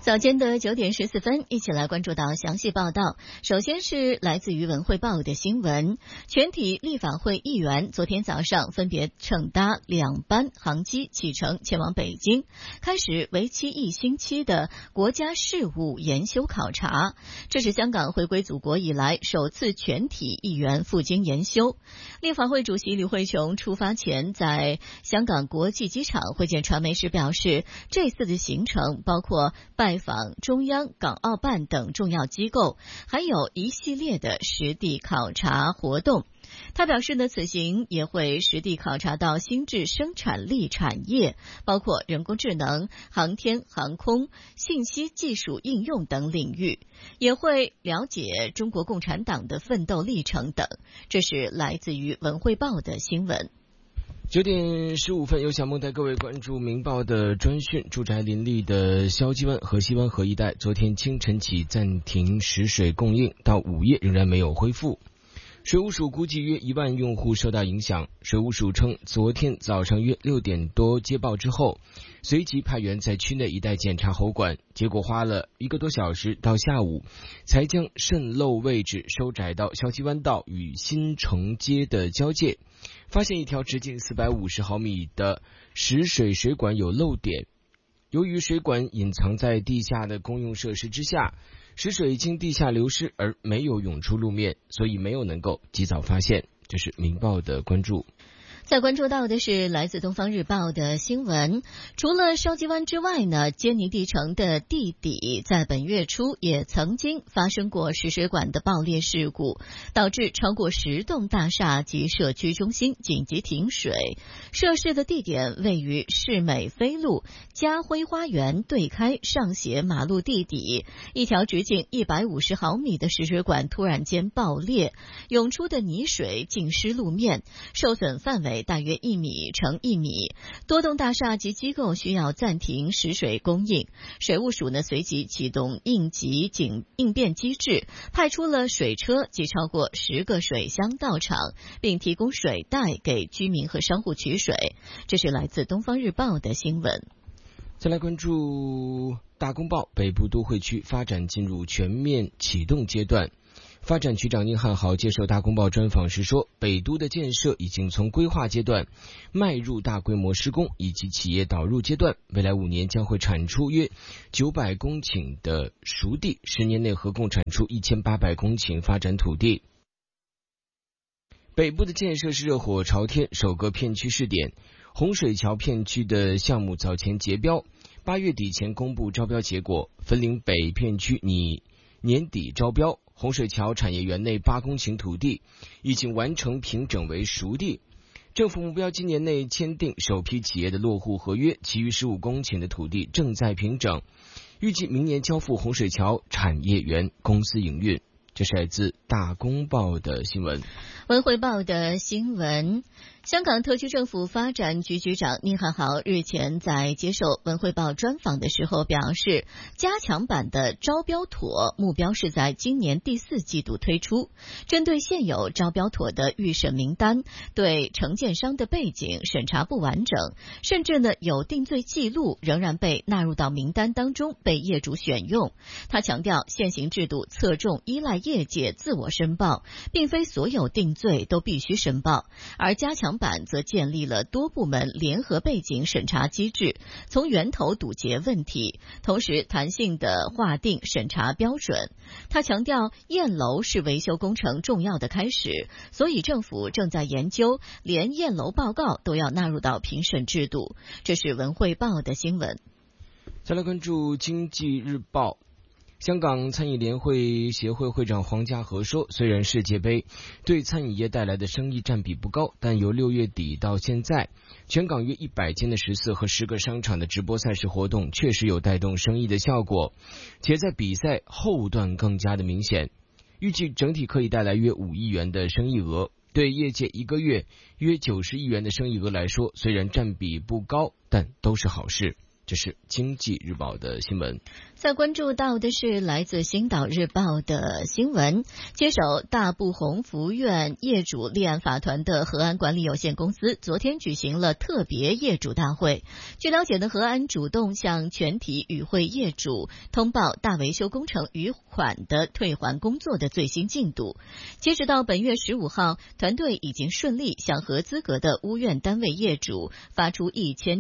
早间的9点14分，一起来关注到详细报道。首先是来自于文汇报的新闻，全体立法会议员昨天早上分别乘搭2班航机启程前往北京，开始为期1星期的国家事务研修考察。这是香港回归祖国以来首次全体议员赴京研修。立法会主席吕慧琼出发前在香港国际机场会见传媒时表示，这次的行程包括拜访中央、港澳办等重要机构，还有一系列的实地考察活动。他表示呢，此行也会实地考察到新质生产力产业，包括人工智能、航天航空、信息技术应用等领域，也会了解中国共产党的奋斗历程等。这是来自于文汇报的新闻。 9点15分，由小梦带各位关注明报的专讯。住宅林立的萧基湾和西湾河一带，昨天清晨起暂停食水供应，到午夜仍然没有恢复。水务署估计约1万用户受到影响。水务署称，昨天早上约6点多接报之后，随即派员在区内一带检查喉管，结果花了1个多小时，到下午才将渗漏位置收窄到萧基湾道与新城街的交界，发现一条直径450毫米的食水水管有漏点。由于水管隐藏在地下的公用设施之下，食水经地下流失而没有涌出路面，所以没有能够及早发现。这是明报的关注。 再关注到的是来自东方日报的新闻，除了筲箕湾之外呢，坚尼地城的地底在本月初也曾经发生过食水管的爆裂事故，导致超过10栋大厦及社区中心紧急停水。涉事的地点位于市美飞路嘉辉花园对开上斜马路地底，一条直径150毫米的食水管突然间爆裂，涌出的泥水浸湿路面，受损范围大约1米乘1米，多栋大厦及机构需要暂停食水供应。水务署呢随即启动应急应变机制，派出了水车及超过10个水箱到场，并提供水袋给居民和商户取水。这是来自东方日报的新闻。 再来关注大公报，北部都会区发展进入全面启动阶段。发展局长宁汉豪接受大公报专访时说，北都的建设已经从规划阶段迈入大规模施工以及企业导入阶段，未来5年将会产出约900公顷的熟地，10年内合共产出1800公顷发展土地。北部的建设是热火朝天，首个片区试点。洪水桥片区的项目早前结标，8月底前公布招标结果。分林北片区年底招标，洪水桥产业园内8公顷土地已经完成平整为熟地，政府目标今年内签订首批企业的落户合约，其余15公顷的土地正在平整，预计明年交付洪水桥产业园公司营运。这是来自大公报的新闻。 文汇报的新闻，香港特区政府发展局局长宁汉豪日前在接受文汇报专访的时候表示，加强版的招标妥目标是在今年第4季度推出，针对现有招标妥的预审名单，对承建商的背景审查不完整，甚至呢有定罪记录仍然被纳入到名单当中被业主选用。他强调，现行制度侧重依赖业界自我申报，并非所有定罪都必须申报，而加强版则建立了多部门联合背景审查机制，从源头堵截问题，同时弹性地划定审查标准。他强调，验楼是维修工程重要的开始，所以政府正在研究连验楼报告都要纳入到评审制度。这是文汇报的新闻。 再来关注经济日报。香港餐饮联会协会会长黄家和说，虽然世界杯对餐饮业带来的生意占比不高，但由6月底到现在，全港约100间的14和10个商场的直播赛事活动确实有带动生意的效果，且在比赛后段更加的明显，预计整体可以带来约5亿元的生意额。对业界1个月约90亿元的生意额来说，虽然占比不高，但都是好事。 这是经济日报的新闻。 再关注到的是来自星岛日报的新闻，接手大部鸿福务院业主立案法团的和安管理有限公司昨天举行了特别业主大会。据了解呢，和安主动向全体与会业主通报大维修工程余款的退还工作的最新进度。截止到本月15号，团队已经顺利向合资格的屋院单位业主发出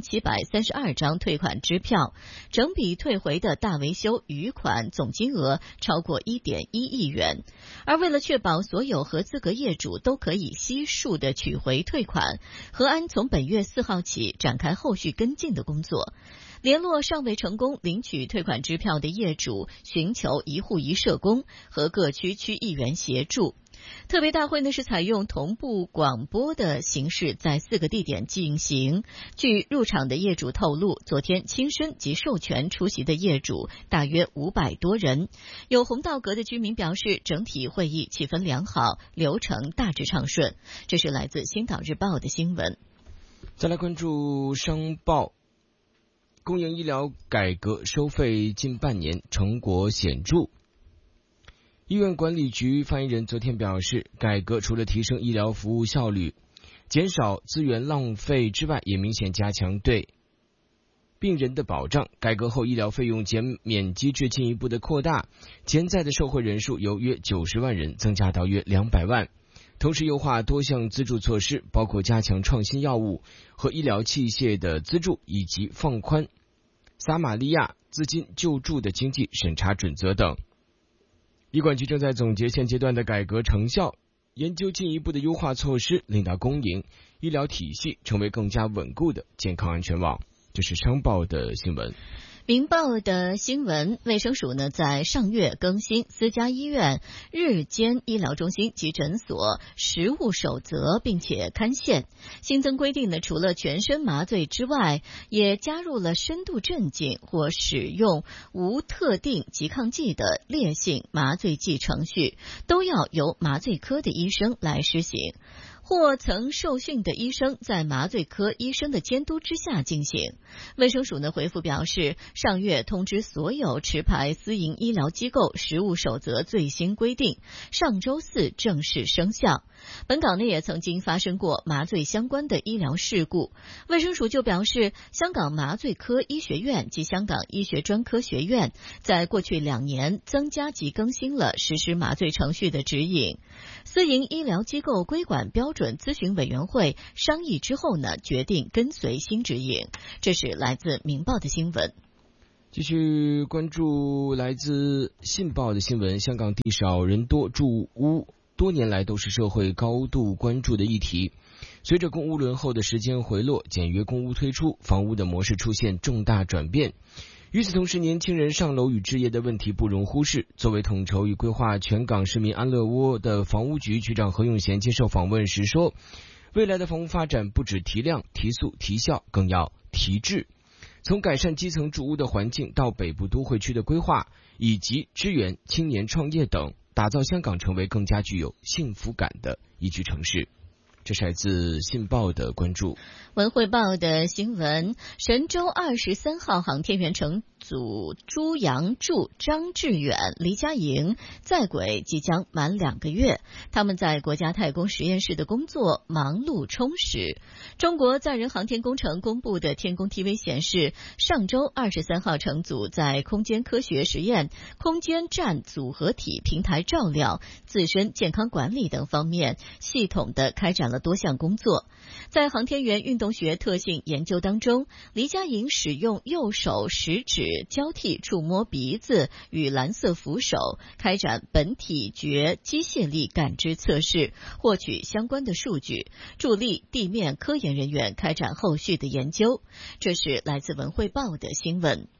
1732张退款支票，整笔退回的大维修余款总金额超过1.1亿元。而为了确保所有合资格业主都可以悉数的取回退款，和安从本月4号起展开后续跟进的工作，联络尚未成功领取退款支票的业主，寻求一户一社工和各区区议员协助。特别大会呢是采用同步广播的形式，在4个地点进行。据入场的业主透露，昨天亲身及授权出席的业主大约500多人。有红道阁的居民表示，整体会议气氛良好，流程大致畅顺。这是来自星岛日报的新闻。 再来关注商报，公营医疗改革收费近半年，成果显著。医院管理局发言人昨天表示，改革除了提升医疗服务效率、减少资源浪费之外，也明显加强对病人的保障。改革后，医疗费用减免机制进一步的扩大，潜在的受惠人数由约90万人增加到约200万。同时优化多项资助措施，包括加强创新药物和医疗器械的资助，以及放宽撒玛利亚资金救助的经济审查准则等。医管局正在总结现阶段的改革成效，研究进一步的优化措施，令到公营医疗体系成为更加稳固的健康安全网。这是商报的新闻。 明报的新闻，卫生署呢在上月更新私家医院、日间医疗中心及诊所实务守则，并且刊宪。新增规定呢，除了全身麻醉之外，也加入了深度镇静或使用无特定拮抗剂的烈性麻醉剂程序，都要由麻醉科的医生来施行，或曾受训的医生在麻醉科医生的监督之下进行。卫生署呢回复表示，上月通知所有持牌私营医疗机构实务守则最新规定，上周四正式生效。本港呢也曾经发生过麻醉相关的医疗事故，卫生署就表示，香港麻醉科医学院及香港医学专科学院在过去2年增加及更新了实施麻醉程序的指引。私营医疗机构规管标准咨询委员会商议之后呢，决定跟随新指引。这是来自明报的新闻。 继续关注来自信报的新闻，香港地少人多住屋多年来都是社会高度关注的议题。随着公屋轮候的时间回落，简约公屋推出，房屋的模式出现重大转变。与此同时，年轻人上楼与置业的问题不容忽视。作为统筹与规划全港市民安乐窝的房屋局局长何永贤接受访问时说，未来的房屋发展不只提量、提速、提效，更要提质。从改善基层住屋的环境到北部都会区的规划，以及支援青年创业等，打造香港成为更加具有幸福感的宜居城市。这是来自信报的关注。 文汇报的新闻，神舟23号航天员乘组朱杨柱、张志远、黎佳莹在轨即将满2个月，他们在国家太空实验室的工作忙碌充实。中国载人航天工程公布的天宫 TV 显示，上周23号乘组在空间科学实验、空间站组合体平台照料、自身健康管理等方面系统地开展了多项工作。在航天员运动学特性研究当中，黎佳莹使用右手食指交替触摸鼻子与蓝色扶手，开展本体觉机械力感知测试，获取相关的数据，助力地面科研人员开展后续的研究。这是来自文汇报的新闻。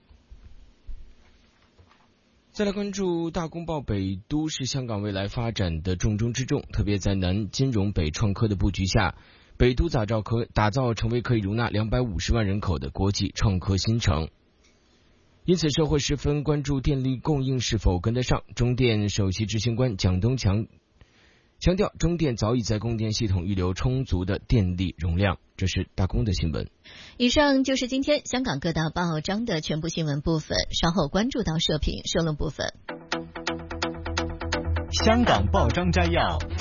再来关注大公报，北都是香港未来发展的重中之重，特别在南金融北创科的布局下，北都打造成为可以容纳250万人口的国际创科新城。因此社会十分关注电力供应是否跟得上。中电首席执行官蒋东强强调中电早已在供电系统预留充足的电力容量。这是大公的新闻。 以上就是今天香港各大报章的全部新闻部分，稍后关注到社评社论部分。 香港报章摘要。